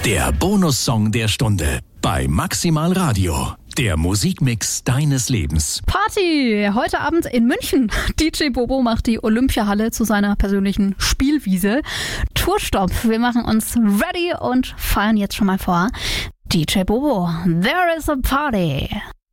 Der Bonussong der Stunde bei Maximal Radio. Der Musikmix deines Lebens. Party! Heute Abend in München. DJ Bobo macht die Olympiahalle zu seiner persönlichen Spielwiese. Tourstopp. Wir machen uns ready und feiern jetzt schon mal vor. DJ Bobo, there is a party.